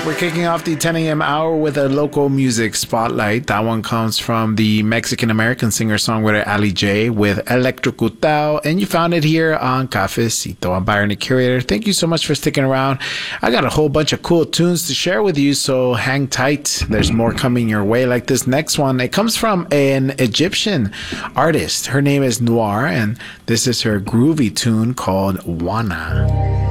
We're kicking off the 10 a.m. hour with a local music spotlight. That one comes from the Mexican-American singer-songwriter Ali J with Electrocutao, and you found it here on Cafecito. I'm Byron, the curator. Thank you so much for sticking around. I got a whole bunch of cool tunes to share with you, so hang tight. There's more coming your way, like this next one. It comes from an Egyptian artist. Her name is Noir, and this is her groovy tune called Wana.